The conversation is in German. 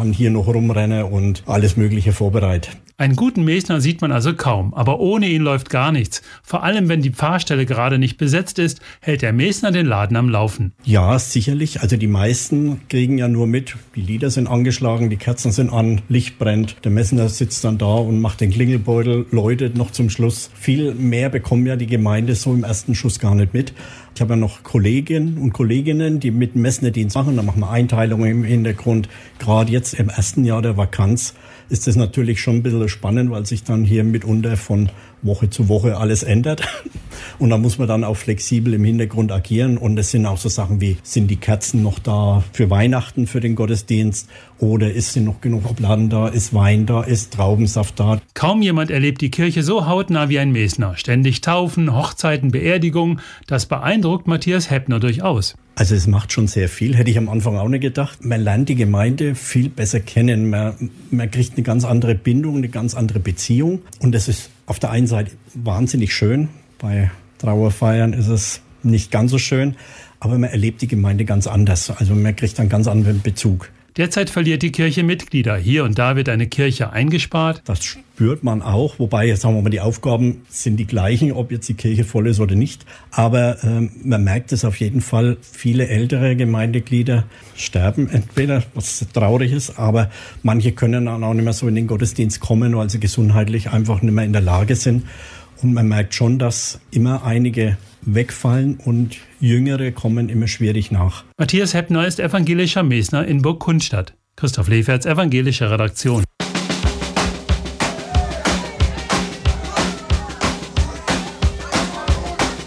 kann hier noch rumrennen und alles Mögliche vorbereiten. Einen guten Mesner sieht man also kaum, aber ohne ihn läuft gar nichts. Vor allem, wenn die Pfarrstelle gerade nicht besetzt ist, hält der Mesner den Laden am Laufen. Ja, sicherlich. Also die meisten kriegen ja nur mit, die Lieder sind angeschlagen, die Kerzen sind an, Licht brennt. Der Mesner sitzt dann da und macht den Klingelbeutel, läutet noch zum Schluss. Viel mehr bekommen ja die Gemeinde so im ersten Schuss gar nicht mit. Ich habe ja noch Kolleginnen und Kolleginnen, die mit dem Messnerdienst machen. Da machen wir Einteilungen im Hintergrund. Gerade jetzt im ersten Jahr der Vakanz ist das natürlich schon ein bisschen spannend, weil sich dann hier mitunter von Woche zu Woche alles ändert. Und da muss man dann auch flexibel im Hintergrund agieren. Und es sind auch so Sachen wie, sind die Kerzen noch da für Weihnachten, für den Gottesdienst? Oder sind noch genug Obladen da? Ist Wein da? Ist Traubensaft da? Kaum jemand erlebt die Kirche so hautnah wie ein Mesner. Ständig Taufen, Hochzeiten, Beerdigungen. Das beeindruckt Matthias Heppner durchaus. Also es macht schon sehr viel, hätte ich am Anfang auch nicht gedacht. Man lernt die Gemeinde viel besser kennen. Man kriegt eine ganz andere Bindung, eine ganz andere Beziehung. Und das ist auf der einen Seite wahnsinnig schön. Bei Trauerfeiern ist es nicht ganz so schön. Aber man erlebt die Gemeinde ganz anders. Also man kriegt einen ganz anderen Bezug. Derzeit verliert die Kirche Mitglieder. Hier und da wird eine Kirche eingespart. Das spürt man auch, wobei, jetzt sagen wir mal, die Aufgaben sind die gleichen, ob jetzt die Kirche voll ist oder nicht. Aber man merkt es auf jeden Fall, viele ältere Gemeindeglieder sterben entweder, was traurig ist, aber manche können dann auch nicht mehr so in den Gottesdienst kommen, weil sie gesundheitlich einfach nicht mehr in der Lage sind. Und man merkt schon, dass immer einige wegfallen und Jüngere kommen immer schwierig nach. Matthias Heppner ist evangelischer Mesner in Burg Kunstadt. Christoph Leferz, evangelische Redaktion.